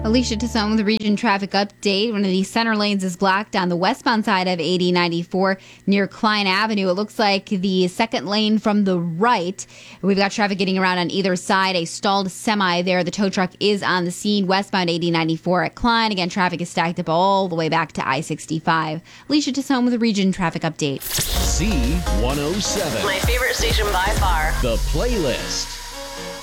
Alicia Tassone with the region traffic update. One of the center lanes is blocked on the westbound side of 8094 near Klein Avenue. It looks like the second lane from the right. We've got traffic getting around on either side. A stalled semi there. The tow truck is on the scene westbound 8094 at Klein. Again, traffic is stacked up all the way back to I-65. Alicia Tassone with the region traffic update. Z107. My favorite station by far. The Playlist.